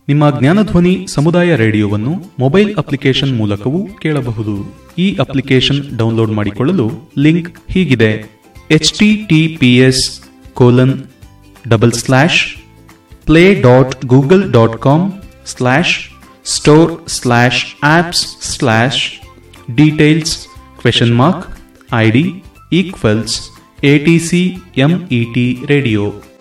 ನಿಮ್ಮ ಜ್ಞಾನಧ್ವನಿ ಸಮುದಾಯ ರೇಡಿಯೋವನ್ನು mobile application ಮೂಲಕವೂ ಕೇಳಬಹುದು. ಈ ಅಪ್ಲಿಕೇಶನ್ ಡೌನ್ಲೋಡ್ ಮಾಡಿಕೊಳ್ಳಲು ಲಿಂಕ್ ಹೀಗಿದೆ: https://play.google.com/store/apps/details?id=ATCMET radio